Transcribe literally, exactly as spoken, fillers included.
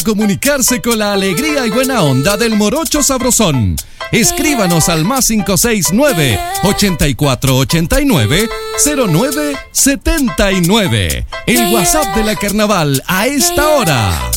comunicarse con la alegría y buena onda del Morocho Sabrosón. Escríbanos al más cinco seis nueve, ochenta y cuatro ochenta y nueve, cero nueve setenta y nueve. El WhatsApp de la Carnaval a esta hora.